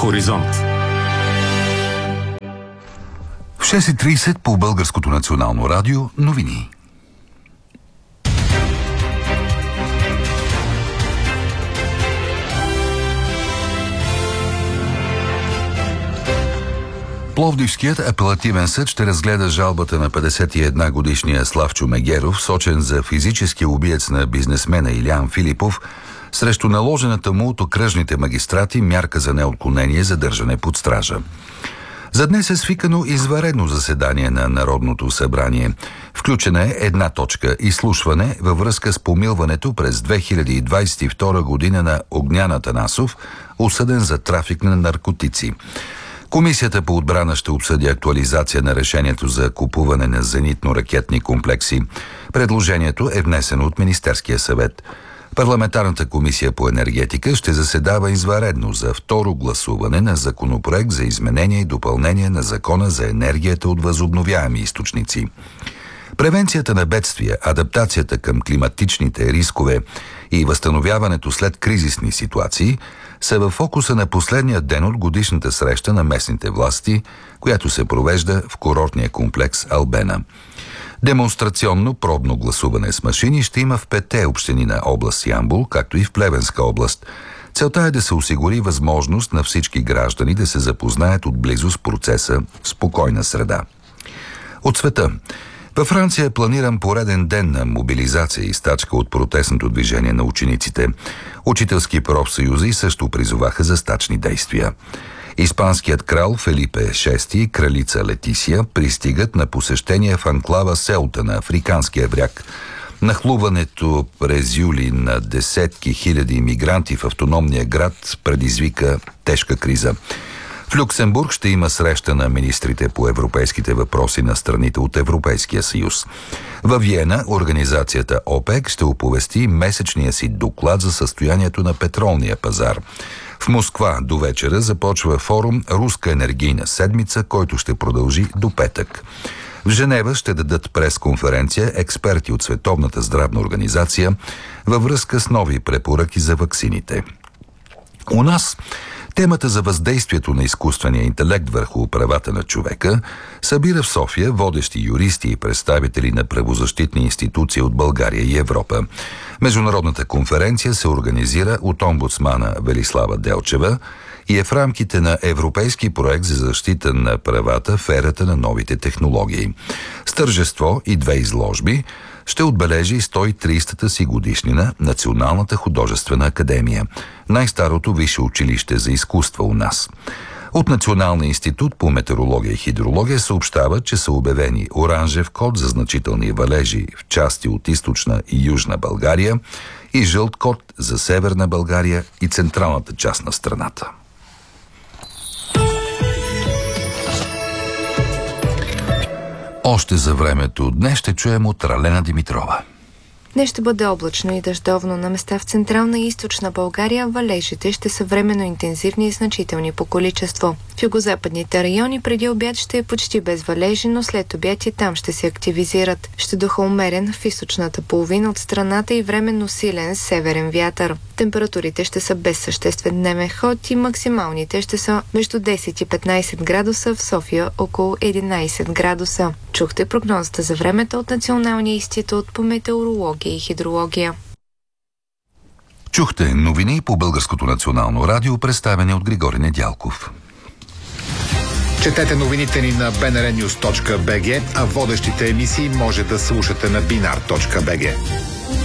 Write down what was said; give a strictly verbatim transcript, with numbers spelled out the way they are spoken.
Хоризонт. В шест и трийсет по Българското национално радио новини. Пловдивският апелативен съд ще разгледа жалбата на петдесет и една годишния Славчо Мегеров, сочен за физически убиец на бизнесмена Илиян Филипов, срещу наложената му от окръжните магистрати мярка за неотклонение задържане под стража. За днес е свикано извънредно заседание на Народното събрание. Включена е една точка – изслушване във връзка с помилването през две хиляди двадесет и втора година на Огнян Атанасов, осъден за трафик на наркотици. Комисията по отбрана ще обсъди актуализация на решението за купуване на зенитно-ракетни комплекси. Предложението е внесено от Министерския съвет. Парламентарната комисия по енергетика ще заседава извънредно за второ гласуване на законопроект за изменение и допълнение на Закона за енергията от възобновяеми източници. Превенцията на бедствия, адаптацията към климатичните рискове и възстановяването след кризисни ситуации са във фокуса на последния ден от годишната среща на местните власти, която се провежда в курортния комплекс Албена. Демонстрационно пробно гласуване с машини ще има в петте общини на област Ямбол, както и в Плевенска област. Целта е да се осигури възможност на всички граждани да се запознаят отблизо с процеса в спокойна среда. От света. Във Франция е планиран пореден ден на мобилизация и стачка от протестното движение на учениците. Учителски профсъюзи също призоваха за стачни действия. Испанският крал Фелипе шести и кралица Летисия пристигат на посещение в анклава Селта на Африканския бряг. Нахлуването през юли на десетки хиляди имигранти в автономния град предизвика тежка криза. В Люксембург ще има среща на министрите по европейските въпроси на страните от Европейския съюз. Във Виена организацията ОПЕК ще оповести месечния си доклад за състоянието на петролния пазар. В Москва до вечера започва форум «Руска енергийна седмица», който ще продължи до петък. В Женева ще дадат пресконференция експерти от Световната здравна организация във връзка с нови препоръки за ваксините. У нас темата за въздействието на изкуствения интелект върху правата на човека събира в София водещи юристи и представители на правозащитни институции от България и Европа. Международната конференция се организира от омбудсмана Велислава Делчева и е в рамките на европейски проект за защита на правата в ерата на новите технологии. С тържество и две изложби ще отбележи сто и тридесетата си годишнина Националната художествена академия, най-старото висше училище за изкуства у нас. От Националния институт по метеорология и хидрология съобщава, че са обявени оранжев код за значителни валежи в части от източна и южна България и жълт код за северна България и централната част на страната. Още за времето днес ще чуем от Ралена Димитрова. Днес ще бъде облачно и дъждовно. На места в централна и източна България валежите ще са временно интензивни и значителни по количество. В югозападните райони преди обяд ще е почти без валежи, но след обяд и там ще се активизират. Ще духа умерен в източната половина от страната и временно силен северен вятър. Температурите ще са без съществен дневен ход и максималните ще са между десет и петнадесет градуса, в София около единадесет градуса. Чухте прогнозата за времето от Националния институт по метеорология и хидрология. Чухте новини по Българското национално радио, представени от Григори Недялков. Четете новините ни на би ен ар нюз точка би джи, а водещите емисии може да слушате на бинар точка би джи.